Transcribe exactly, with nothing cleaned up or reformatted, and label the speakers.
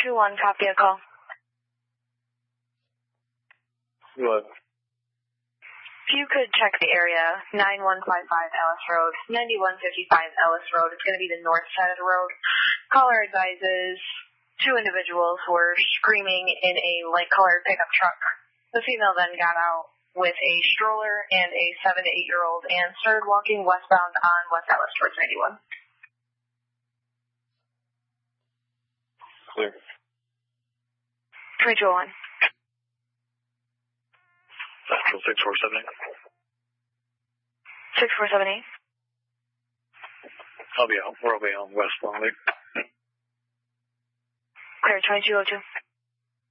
Speaker 1: two one, copy a call.
Speaker 2: What?
Speaker 1: If you could check the area, nine one five five Ellis Road, ninety-one fifty-five Ellis Road. It's going to be the north side of the road. Caller advises two individuals were screaming in a light-colored pickup truck. The female then got out with a stroller and a seven to eight year old and started walking westbound on West Ellis towards ninety-one.
Speaker 2: Clear.
Speaker 1: three two one.
Speaker 2: Central six four seven eight.
Speaker 1: six four seven eight.
Speaker 2: I'll be out. We'll be on West Long Lake.
Speaker 1: Clear, twenty-two oh two.